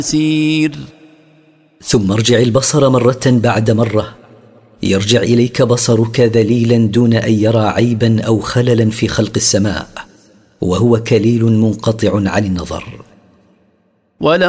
يسير. ثم ارجع البصر مرة بعد مرة، يرجع إليك بصرك ذليلا دون أن يرى عيبا أو خللا في خلق السماء، وهو كليل منقطع عن النظر.